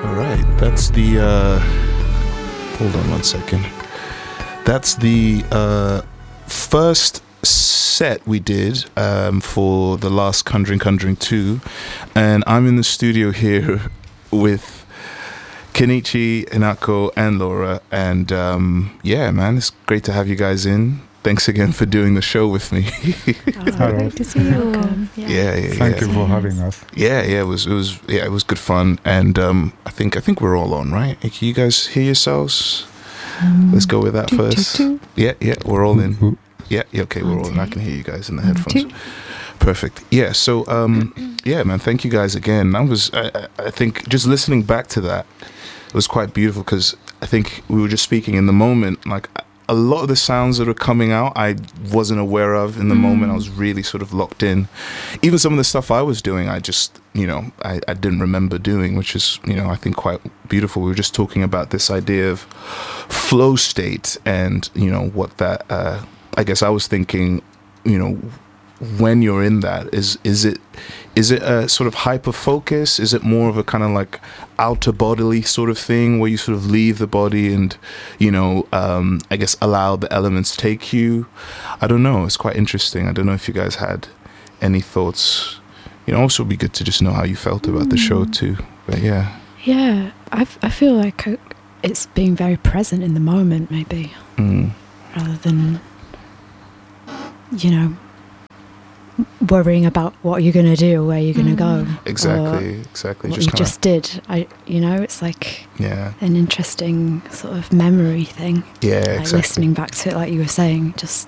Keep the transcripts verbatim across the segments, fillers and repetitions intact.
All right, that's the, uh, hold on one second. That's the uh, first set we did um, for the last Conjuring Conjuring two. And I'm in the studio here with Kenichi, Hinako, and Laura. And um, yeah, man, it's great to have you guys in. Thanks again for doing the show with me. Oh, great to see you. Yeah, yeah, yeah. Thank yeah. you for having us. Yeah, yeah, it was, it was, yeah, it was good fun, and um, I think, I think we're all on, right? Can you guys hear yourselves? Um, Let's go with that two, first. Two, two. Yeah, yeah, we're all in. Yeah, yeah, okay, we're all in. I can hear you guys in the headphones. Two. Perfect. Yeah, so um, yeah, man, thank you guys again. I was, I, I think, just listening back to that, it was quite beautiful because I think we were just speaking in the moment, like. A lot of the sounds that are coming out, I wasn't aware of in the mm. moment. I was really sort of locked in. Even some of the stuff I was doing, I just, you know, I, I didn't remember doing, which is, you know, I think quite beautiful. We were just talking about this idea of flow state and, you know, what that, uh, I guess I was thinking, you know, when you're in that, is is it is it a sort of hyper focus? Is it more of a kind of like outer bodily sort of thing where you sort of leave the body and, you know, um, I guess allow the elements take you? I don't know. It's quite interesting. I don't know if you guys had any thoughts. You know, also it'd be good to just know how you felt about mm. the show too. But yeah. Yeah, I I feel like it's being very present in the moment, maybe, mm. rather than, you know, worrying about what you're going to do, where you're going to mm. go. Exactly, exactly. What just you just did. I, you know, it's like yeah. an interesting sort of memory thing. Yeah, like exactly. Listening back to it, like you were saying, just,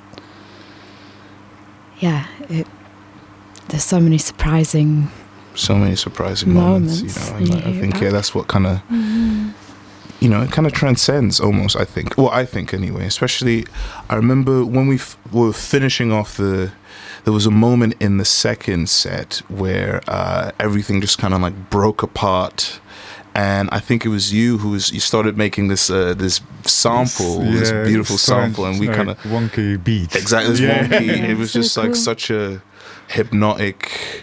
yeah, it, there's so many surprising So many surprising moments, moments you know. And I think, back. yeah, that's what kind of, mm. you know, it kind of transcends almost, I think. Well, I think anyway, especially, I remember when we f- were finishing off the, there was a moment in the second set where uh, everything just kind of like broke apart, and I think it was you who was you started making this uh, this sample, yeah, this beautiful sample, and we like kind of wonky beat. Exactly, this yeah. wonky. It was so just cool. like such a hypnotic,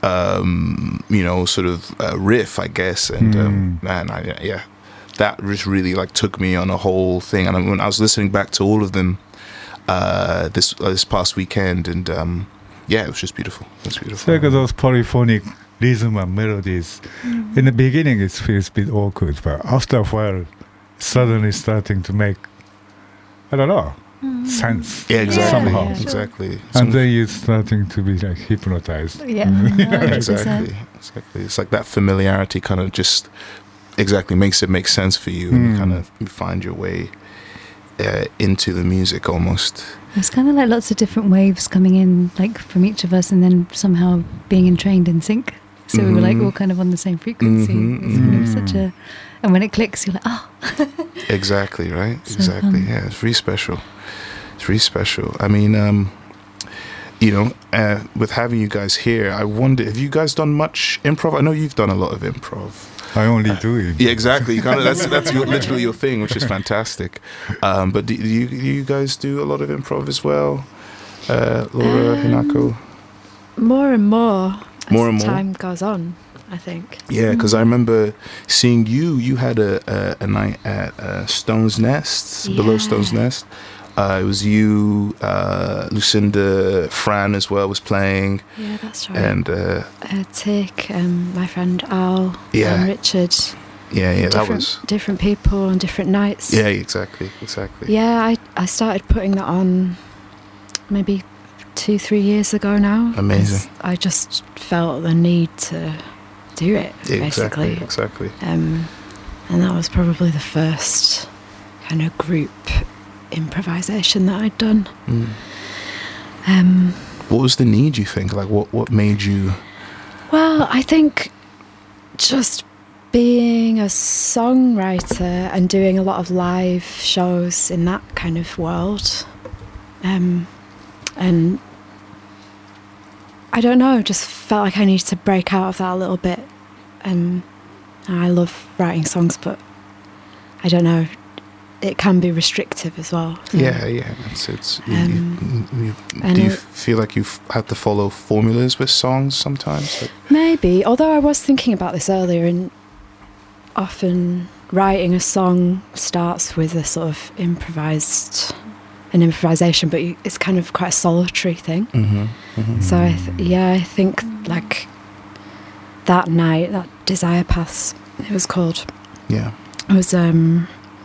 um, you know, sort of uh, riff, I guess. And mm. um, man, I, yeah, that just really like took me on a whole thing. And when I was listening back to all of them. Uh, this uh, this past weekend, and um, yeah, it was just beautiful. It was beautiful. It's like those polyphonic rhythm and melodies. Mm. In the beginning, it feels a bit awkward, but after a while, suddenly starting to make, I don't know, mm. sense. Yeah, exactly. Somehow, yeah, sure. exactly. And Some then you're starting to be like hypnotized. Yeah, yeah, exactly, exactly. It's like that familiarity kind of just exactly makes it make sense for you, and mm. you kind of you find your way. Uh, into the music almost. It's kind of like lots of different waves coming in, like from each of us, and then somehow being entrained in sync. So mm-hmm. we were like all kind of on the same frequency. Mm-hmm, it's kind mm-hmm. of such a, and when it clicks, you're like, oh. Exactly, right? So exactly. fun. Yeah, it's really special. It's really special. I mean, um, you know, uh, with having you guys here, I wonder, have you guys done much improv? I know you've done a lot of improv. I only do it. Yeah, exactly. You kind of that's that's your, literally your thing, which is fantastic. Um, but do you do you guys do a lot of improv as well, uh, Laura, um, Hinako? More and more. More as and more. Time goes on, I think. Yeah, because I remember seeing you. You had a a, a night at uh, Stone's Nest, yeah. below Stone's Nest. Uh, it was you, uh, Lucinda, Fran as well was playing. Yeah, that's right. And uh, uh, Tick, um, my friend Al, yeah. and Richard. Yeah, yeah, that different, was different people on different nights. Yeah, exactly, exactly. Yeah, I I started putting that on maybe two, three years ago now. Amazing. I just felt the need to do it, yeah, basically. Exactly, exactly. Um, and that was probably the first kind of group improvisation that I'd done. Mm. Um, what was the need, you think? Like, what, what made you... Well, I think just being a songwriter and doing a lot of live shows in that kind of world. Um, and I don't know, just felt like I needed to break out of that a little bit. Um, and I love writing songs, but I don't know, it can be restrictive as well. Yeah, yeah. It's, it's, um, you, you, you, do you feel like you have to follow formulas with songs sometimes? Like, maybe, although I was thinking about this earlier, and often writing a song starts with a sort of improvised, an improvisation, but you, it's kind of quite a solitary thing. Mm-hmm. Mm-hmm. So I th- yeah, I think like that night, that Desire Pass, it was called. Yeah. It was um.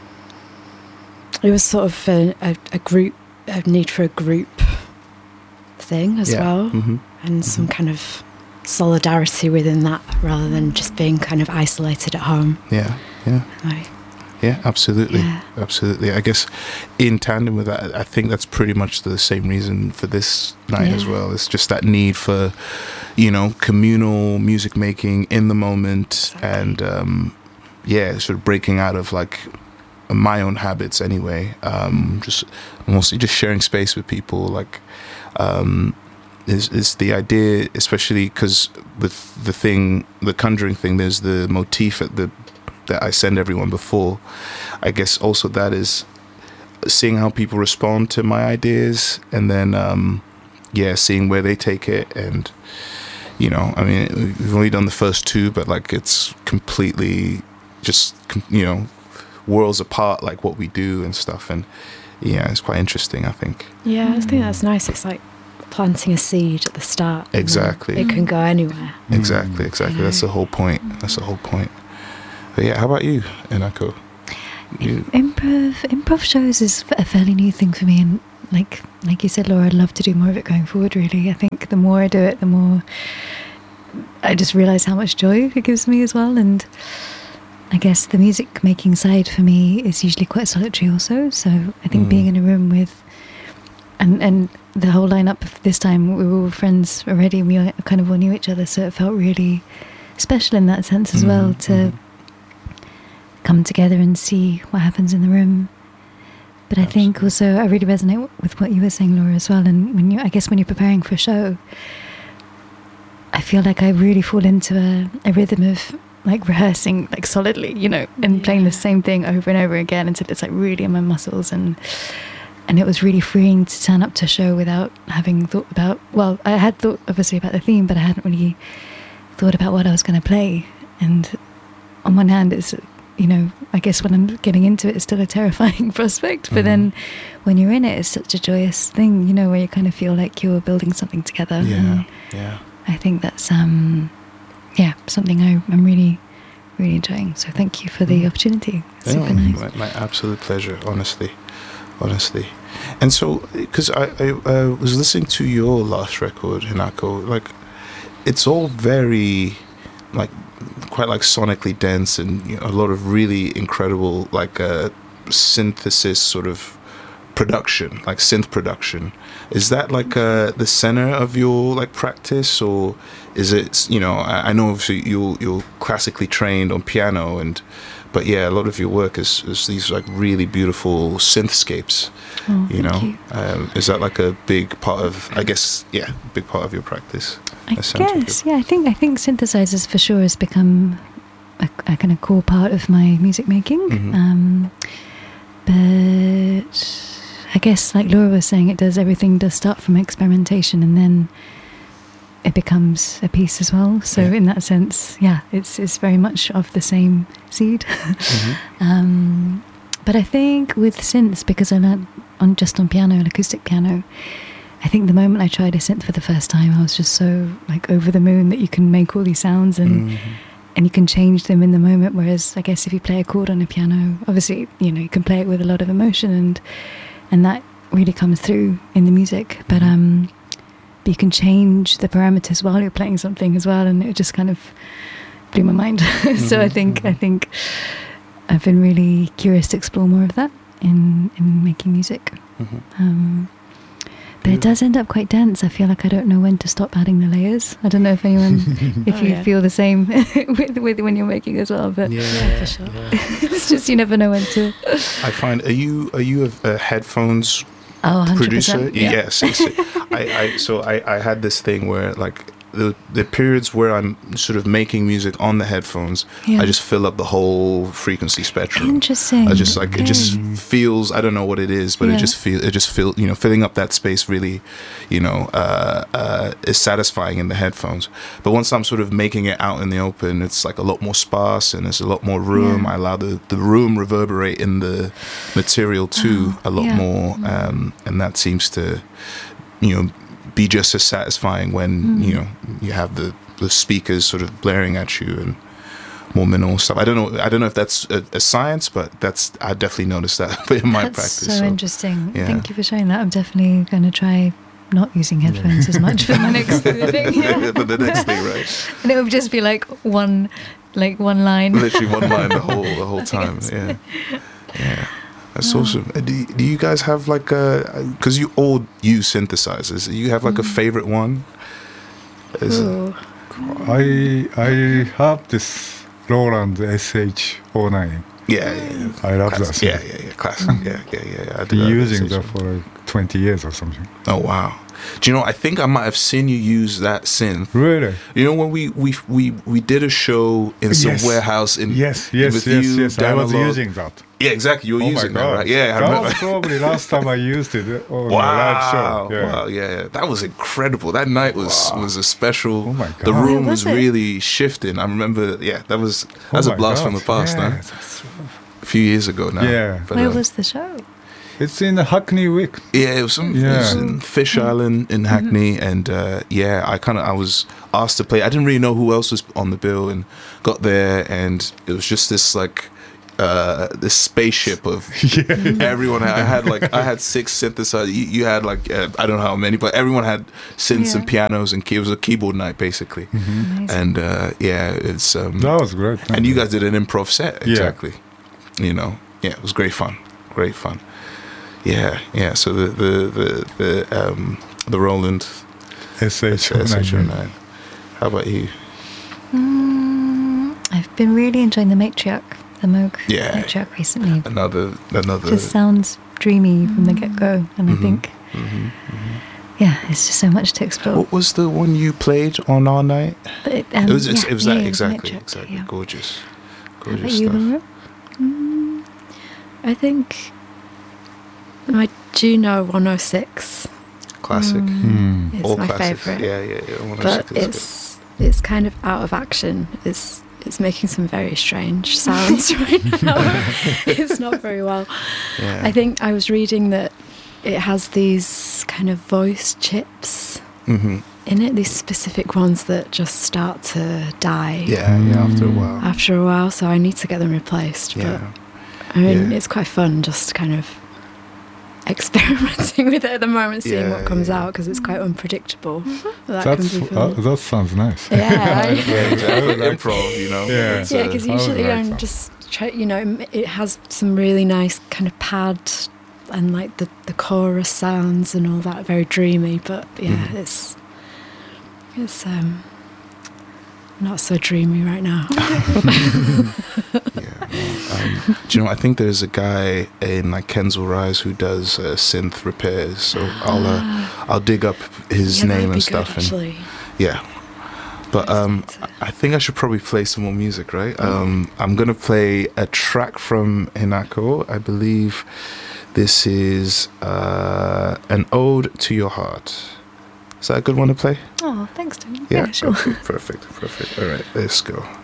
It was sort of a, a, a group, a need for a group thing as Yeah. well, Mm-hmm. and some kind of solidarity within that, rather than just being kind of isolated at home. Yeah. Yeah. Like, Yeah, absolutely. Yeah. Absolutely. I guess in tandem with that, I think that's pretty much the same reason for this night Yeah. as well. It's just that need for, you know, communal music making in the moment. Exactly. And, um, yeah, sort of breaking out of like my own habits anyway. Um, just mostly just sharing space with people. Like, um, is, is the idea, especially because with the thing, the Conjuring thing, there's the motif at the that I send everyone before. I guess also that is seeing how people respond to my ideas, and then um yeah seeing where they take it. And you know, I mean, we've only done the first two, but like it's completely just, you know, worlds apart, like what we do and stuff. And yeah, it's quite interesting, I think. yeah, I think that's nice. It's like planting a seed at the start. and then Exactly. it can go anywhere. Exactly, exactly. That's the whole point. That's the whole point. But yeah, how about you, Inako? You, Improv, improv shows is a fairly new thing for me, and like like you said, Laura, I'd love to do more of it going forward. Really, I think the more I do it, the more I just realise how much joy it gives me as well. And I guess the music making side for me is usually quite solitary, also. So I think Mm. being in a room with and and the whole lineup this time, we were all friends already, and we all kind of all knew each other, so it felt really special in that sense as well, Mhm, to mhm. come together and see what happens in the room. But I think also I really resonate w- with what you were saying, Laura, as well. And when you, I guess when you're preparing for a show, I feel like I really fall into a, a rhythm of like rehearsing like solidly, you know, and playing the same thing over and over again until it's like really in my muscles. And and it was really freeing to turn up to a show without having thought about, well, I had thought obviously about the theme, but I hadn't really thought about what I was going to play. And on one hand, it's, you know, I guess when I'm getting into it, it's still a terrifying prospect. But Mhm. then when you're in it, it's such a joyous thing, you know, where you kind of feel like you're building something together. yeah, And yeah. I think that's, um, yeah, something I, I'm really, really enjoying. So thank you for the Mm. opportunity. Yeah, Super nice. my, my absolute pleasure, honestly, honestly. And so, because I, I uh, was listening to your last record, Hinako, like it's all very, like, quite like sonically dense, and you know, a lot of really incredible like uh, synthesis sort of production, like synth production. Is that like uh, the center of your like practice, or is it, you know, I, I know obviously you're you're classically trained on piano, and but yeah, a lot of your work is, is these like really beautiful synthscapes. Oh, You thank know, you. Um, is that like a big part of? I guess, yeah, big part of your practice. I a sense of guess, yeah. I think I think synthesizers for sure has become a, a kind of core part of my music making. Mhm. Um, but I guess, like Laura was saying, it does everything does start from experimentation, and then it becomes a piece as well. So Yeah. in that sense, yeah, it's it's very much of the same seed. Mhm. Um, but I think with synths, because I learned on just on piano and acoustic piano, I think the moment I tried a synth for the first time, I was just so like over the moon that you can make all these sounds and Mhm. and you can change them in the moment. Whereas I guess if you play a chord on a piano, obviously, you know, you can play it with a lot of emotion, and and that really comes through in the music. But um, but you can change the parameters while you're playing something as well, and it just kind of blew my mind. So I Mhm, think I mhm. think I've been really curious to explore more of that in in making music. Mhm. Um, but it does end up quite dense. I feel like I don't know when to stop adding the layers. I don't know if anyone, if Oh, you yeah. feel the same with, with when you're making as well. But Yeah, Yeah, for sure. yeah. it's just you never know when to. I find, are you are you a, a headphones Oh, one hundred producer? percent. Yeah. Yes. It's, I, I so I, I had this thing where like the the periods where I'm sort of making music on the headphones, Yeah. I just fill up the whole frequency spectrum. Interesting. I just like it just Okay. feels, I don't know what it is, but Yeah. it just feel it just feel you know filling up that space really, you know, uh, uh, is satisfying in the headphones. But once I'm sort of making it out in the open, it's like a lot more sparse and there's a lot more room. Yeah. I allow the the room reverberate in the material too Oh, a lot yeah. more, um, and that seems to, you know, be just as satisfying when Mm. you know you have the the speakers sort of blaring at you and more minimal stuff. I don't know. I don't know if that's a, a science, but that's I definitely noticed that in my That's practice. so, interesting. yeah. Thank you for sharing that. I'm definitely going to try not using headphones as much for the next thing. Yeah. For the next thing, right? And it would just be like one, like one line. Literally one line the whole the whole time. Yeah, yeah. That's awesome. Uh, Do you, do you guys have like a? Because you all use synthesizers. Do you have like a favorite one? Is it- Ooh. I I have this Roland S H zero nine. yeah, yeah. I love Classic. that. Yeah, yeah, yeah. Classic. Yeah, yeah, yeah. yeah. I I've do been that using message. that for like twenty years or something. Oh wow. Do you know? I think I might have seen you use that synth. Really? You know when we we we we did a show in some Yes. warehouse in Yes, yes, with yes, you yes. I down was a log. using that. Yeah, exactly. You were Oh my using that, God. right? Yeah, I that remember. was probably last time I used it on Wow! a live show. Yeah. Wow! Yeah, yeah, that was incredible. That night was Wow. was a special. Oh my The God. room Yeah, was, was it? really shifting. I remember. Yeah, that was Oh that's a my blast God. from the past. Yeah, Huh? that's- A few years ago now. Yeah. But, Where uh, was the show? It's in the Hackney Wick. Yeah, it was some. It was Yeah. in Fish Island in Hackney, and uh, yeah, I kind of I was asked to play. I didn't really know who else was on the bill, and got there, and it was just this like uh, this spaceship of everyone. I had like I had six synthesizers. You, you had like uh, I don't know how many, but everyone had synths Yeah. and pianos, and key- it was a keyboard night basically. Amazing. And uh, yeah, it's um, That was great. and you guys did an improv set Yeah. exactly. You know, yeah, it was great fun, great fun. Yeah, yeah. So the the the the um the Roland S H S H zero zero nine. nine. How about you? Mm, I've been really enjoying the Matriarch, the Moog Yeah. Matriarch recently. Another another. Just sounds dreamy from the get go, and I Mhm. think, Mhm. yeah, it's just so much to explore. What was the one you played on our night? But it, um, It was it's- yeah, it was yeah, that yeah, exactly Matriarch, exactly yeah. gorgeous, How about gorgeous you, stuff. Laura? Mm, I think my Juno one oh six Classic, Hmm. is all my classics. favourite. Yeah, yeah, yeah. one oh But six is good. it's it's kind of out of action. It's it's making some very strange sounds right now. It's not very well. Yeah. I think I was reading that it has these kind of voice chips hmm in it, these specific ones that just start to die Yeah, yeah. After a Mm. while. after a while. So I need to get them replaced. Yeah. But I mean, Yeah. it's quite fun just kind of experimenting with it at the moment, seeing Yeah, what comes yeah. out because it's quite unpredictable. But that That's can be uh, fun. that sounds nice. Yeah, Yeah, I- exactly. I would like- Improv, you know. Yeah. It's, yeah, uh, because I would usually like I'm that. just try, you know, it- it has some really nice kind of pad and like the the chorus sounds and all that, very dreamy. But yeah, Mhm. it's it's um not so dreamy right now. Yeah. Um, do you know? I think there's a guy in like Kensal Rise who does uh, synth repairs. So I'll uh, I'll dig up his Yeah, that'd name be and good, stuff, and actually. yeah. But um, I think I should probably play some more music, right? Um, I'm gonna play a track from Hinako. I believe this is uh, an ode to your heart. Is that a good one to play? Oh, thanks, Tony. Yeah, Yeah, sure. Okay, perfect, perfect. All right, let's go.